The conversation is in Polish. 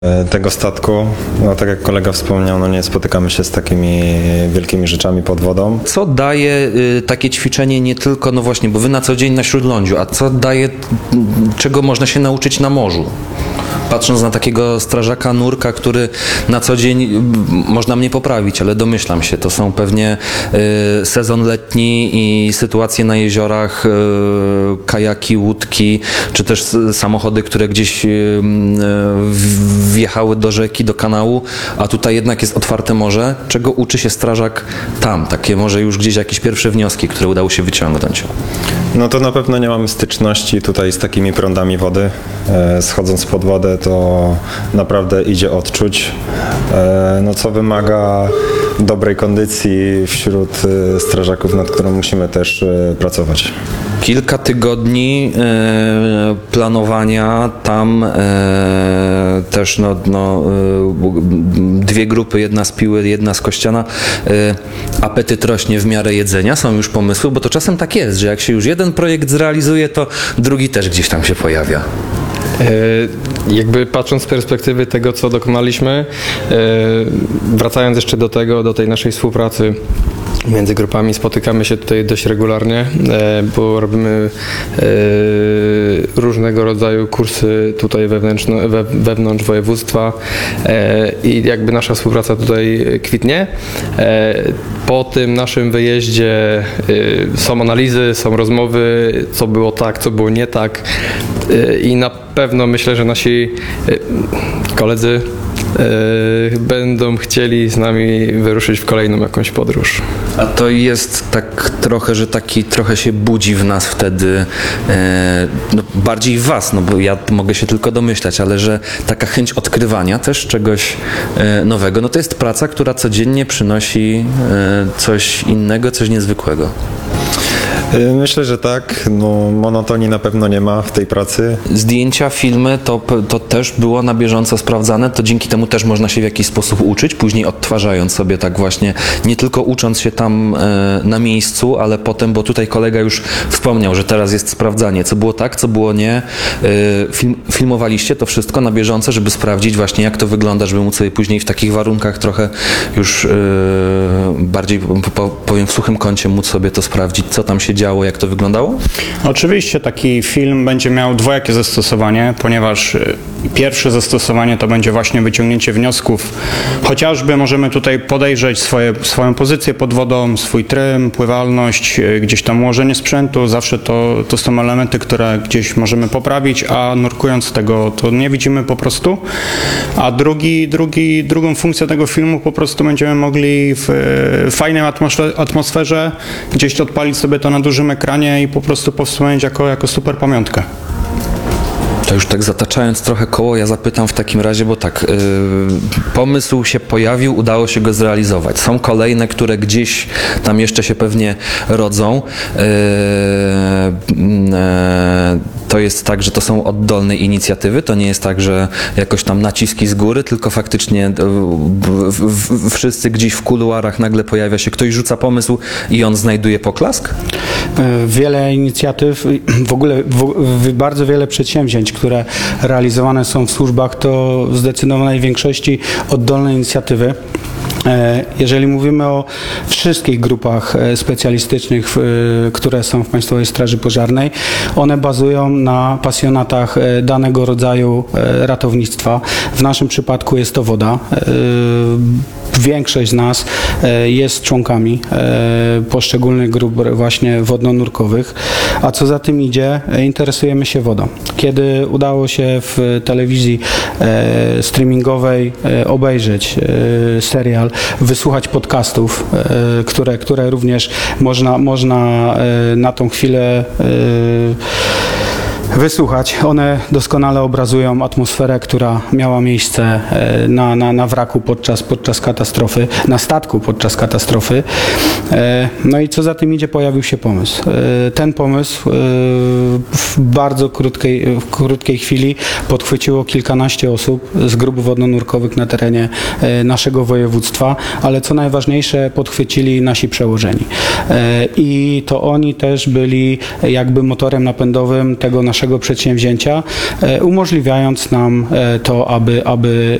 tego statku. No, tak jak kolega wspomniał, no nie spotykamy się z takimi wielkimi rzeczami pod wodą. Co daje takie ćwiczenie nie tylko, no właśnie, bo wy na co dzień na śródlądziu, a co daje, czego można się nauczyć na morzu? Patrząc na takiego strażaka nurka, który na co dzień, można mnie poprawić, ale domyślam się, to są pewnie sezon letni i sytuacje na jeziorach, kajaki, łódki, czy też samochody, które gdzieś wjechały do rzeki, do kanału, a tutaj jednak jest otwarte morze. Czego uczy się strażak tam? Takie może już gdzieś jakieś pierwsze wnioski, które udało się wyciągnąć. No to na pewno nie mamy styczności tutaj z takimi prądami wody. Schodząc pod wodę, to naprawdę idzie odczuć, no co wymaga dobrej kondycji wśród strażaków, nad którą musimy też pracować. Kilka tygodni planowania, tam też dwie grupy, jedna z Piły, jedna z Kościana. Apetyt rośnie w miarę jedzenia, są już pomysły, bo to czasem tak jest, że jak się już jeden projekt zrealizuje, to drugi też gdzieś tam się pojawia. Jakby patrząc z perspektywy tego, co dokonaliśmy, wracając jeszcze do tej naszej współpracy między grupami, spotykamy się tutaj dość regularnie, bo robimy różnego rodzaju kursy tutaj wewnątrz województwa i jakby nasza współpraca tutaj kwitnie. Po tym naszym wyjeździe są analizy, są rozmowy, co było tak, co było nie tak i na pewno myślę, że nasi koledzy będą chcieli z nami wyruszyć w kolejną jakąś podróż. A to jest tak trochę, że trochę się budzi w nas wtedy, no bardziej w was, no bo ja mogę się tylko domyślać, ale że taka chęć odkrywania też czegoś nowego, no to jest praca, która codziennie przynosi coś innego, coś niezwykłego. Myślę, że tak. No, monotonii na pewno nie ma w tej pracy. Zdjęcia, filmy, to też było na bieżąco sprawdzane, to dzięki temu też można się w jakiś sposób uczyć, później odtwarzając sobie tak właśnie, nie tylko ucząc się tam na miejscu, ale potem, bo tutaj kolega już wspomniał, że teraz jest sprawdzanie, co było tak, co było nie. Filmowaliście to wszystko na bieżąco, żeby sprawdzić właśnie, jak to wygląda, żeby móc sobie później w takich warunkach trochę już bardziej, powiem, w suchym kącie móc sobie to sprawdzić, co tam się działo, jak to wyglądało? Oczywiście taki film będzie miał dwojakie zastosowanie, ponieważ pierwsze zastosowanie to będzie właśnie wyciągnięcie wniosków. Chociażby możemy tutaj podejrzeć swoją pozycję pod wodą, swój trym, pływalność, gdzieś tam ułożenie sprzętu. Zawsze to są elementy, które gdzieś możemy poprawić, a nurkując tego to nie widzimy po prostu. A drugą funkcję tego filmu po prostu będziemy mogli w fajnej atmosferze gdzieś odpalić sobie to na dużym ekranie i po prostu powstrzymać jako super pamiątkę. To już tak zataczając trochę koło, ja zapytam w takim razie, bo tak, pomysł się pojawił, udało się go zrealizować. Są kolejne, które gdzieś tam jeszcze się pewnie rodzą. To jest tak, że to są oddolne inicjatywy, to nie jest tak, że jakoś tam naciski z góry, tylko faktycznie wszyscy gdzieś w kuluarach nagle pojawia się, ktoś rzuca pomysł i on znajduje poklask? Wiele inicjatyw, w ogóle bardzo wiele przedsięwzięć, które realizowane są w służbach, to w zdecydowanej większości oddolne inicjatywy. Jeżeli mówimy o wszystkich grupach specjalistycznych, które są w Państwowej Straży Pożarnej, one bazują na pasjonatach danego rodzaju ratownictwa. W naszym przypadku jest to woda. Większość z nas jest członkami poszczególnych grup właśnie wodno-nurkowych, a co za tym idzie, interesujemy się wodą. Kiedy udało się w telewizji streamingowej obejrzeć serial, wysłuchać podcastów, które również można na tą chwilę wysłuchać. One doskonale obrazują atmosferę, która miała miejsce na wraku podczas katastrofy, na statku podczas katastrofy. No i co za tym idzie, pojawił się pomysł. Ten pomysł w bardzo krótkiej chwili podchwyciło kilkanaście osób z grup wodno-nurkowych na terenie naszego województwa, ale co najważniejsze, podchwycili nasi przełożeni. I to oni też byli jakby motorem napędowym tego naszego naszego przedsięwzięcia, umożliwiając nam to, aby